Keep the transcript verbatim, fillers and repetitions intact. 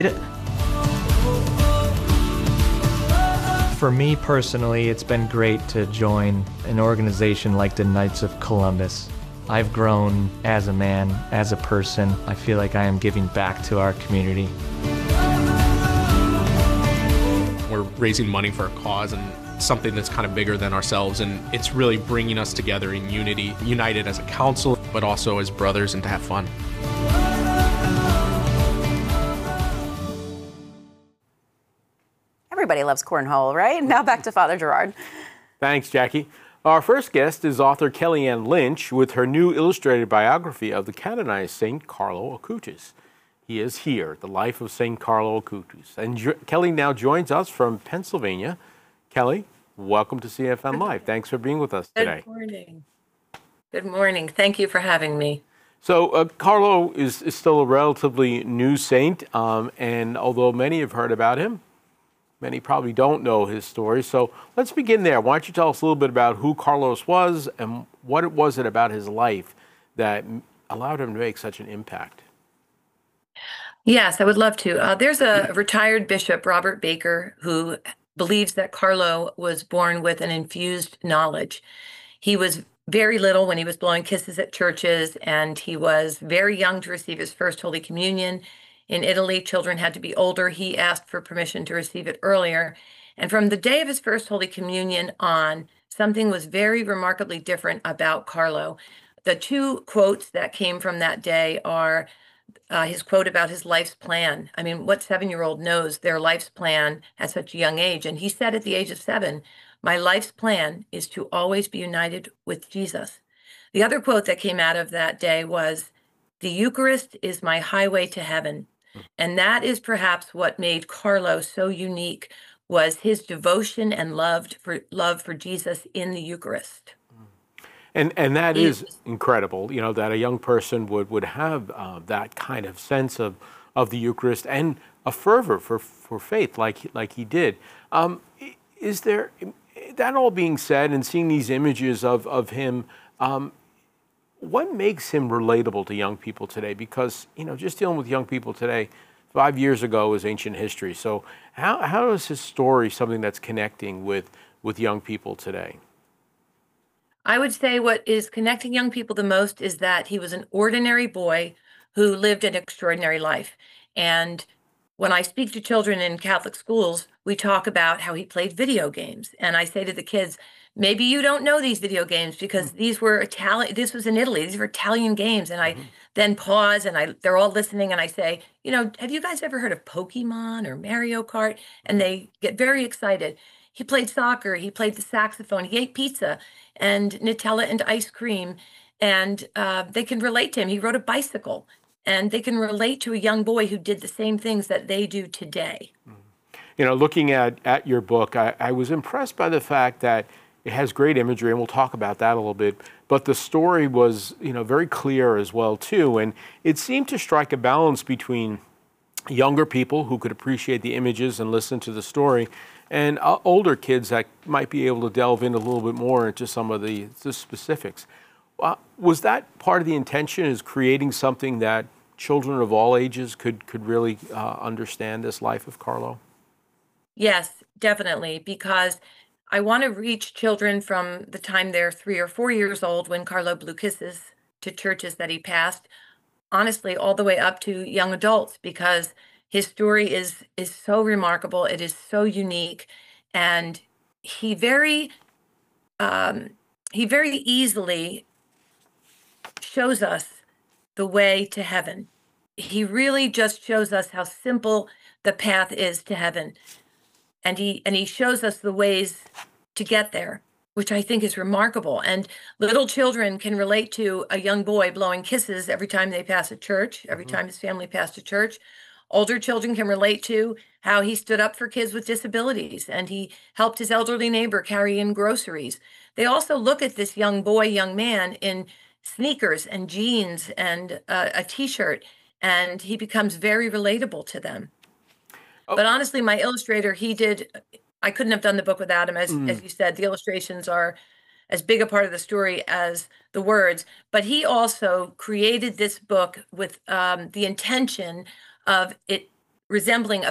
For me personally, it's been great to join an organization like the Knights of Columbus. I've grown as a man, as a person. I feel like I am giving back to our community. We're raising money for a cause and something that's kind of bigger than ourselves, and it's really bringing us together in unity, united as a council, but also as brothers, and to have fun. Everybody loves cornhole, right? Now back to Father Gerard. Thanks, Jackie. Our first guest is author Kellyanne Lynch with her new illustrated biography of the canonized Saint Carlo Acutis. He is here, The Life of Saint Carlo Acutis. And jo- Kelly now joins us from Pennsylvania. Kelly, welcome to C F N Live. Thanks for being with us today. Good morning. Good morning. Thank you for having me. So uh, Carlo is, is still a relatively new saint, um, and although many have heard about him, many probably don't know his story. So let's begin there. Why don't you tell us a little bit about who Carlos was and what it was it about his life that allowed him to make such an impact? Yes, I would love to. Uh, there's a retired bishop, Robert Baker, who believes that Carlo was born with an infused knowledge. He was very little when he was blowing kisses at churches, and he was very young to receive his first Holy Communion. In Italy, children had to be older. He asked for permission to receive it earlier. And from the day of his first Holy Communion on, something was very remarkably different about Carlo. The two quotes that came from that day are uh, his quote about his life's plan. I mean, what seven-year-old knows their life's plan at such a young age? And he said at the age of seven, "My life's plan is to always be united with Jesus." The other quote that came out of that day was, "The Eucharist is my highway to heaven." And that is perhaps what made Carlo so unique, was his devotion and love for love for Jesus in the Eucharist. And and that He- is incredible, you know, that a young person would, would have uh, that kind of sense of, of the Eucharist and a fervor for, for faith like, he- like he did. Um, i- is there, that all being said and seeing these images of, of him, um, what makes him relatable to young people today? Because, you know, just dealing with young people today, five years ago was ancient history. So how, how is his story something that's connecting with, with young people today? I would say what is connecting young people the most is that he was an ordinary boy who lived an extraordinary life. And when I speak to children in Catholic schools, we talk about how he played video games. And I say to the kids, maybe you don't know these video games because these were Italian, this was in Italy, these were Italian games. And I then pause and I they're all listening and I say, you know, have you guys ever heard of Pokemon or Mario Kart? And they get very excited. He played soccer, he played the saxophone, he ate pizza and Nutella and ice cream. And uh, they can relate to him. He rode a bicycle and they can relate to a young boy who did the same things that they do today. You know, looking at, at your book, I, I was impressed by the fact that it has great imagery, and we'll talk about that a little bit, but the story was, you know, very clear as well, too, and it seemed to strike a balance between younger people who could appreciate the images and listen to the story, and uh, older kids that might be able to delve in a little bit more into some of the, the specifics. Uh, was that part of the intention, is creating something that children of all ages could, could really uh, understand this life of Carlo? Yes, definitely, because I want to reach children from the time they're three or four years old when Carlo blew kisses to churches that he passed, honestly, all the way up to young adults, because his story is is so remarkable. It is so unique, and he very um, he very easily shows us the way to heaven. He really just shows us how simple the path is to heaven. And he and he shows us the ways to get there, which I think is remarkable. And little children can relate to a young boy blowing kisses every time they pass a church, every time his family passed a church. Older children can relate to how he stood up for kids with disabilities and he helped his elderly neighbor carry in groceries. They also look at this young boy, young man in sneakers and jeans and uh, a t-shirt, and he becomes very relatable to them. But honestly, my illustrator, he did, I couldn't have done the book without him. As, Mm. as you said, the illustrations are as big a part of the story as the words. But he also created this book with um, the intention of it resembling a